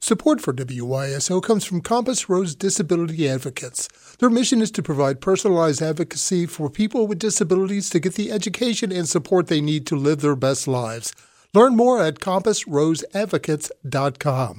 Support for WYSO comes from Compass Rose Disability Advocates. Their mission is to provide personalized advocacy for people with disabilities to get the education and support they need to live their best lives. Learn more at compassroseadvocates.com.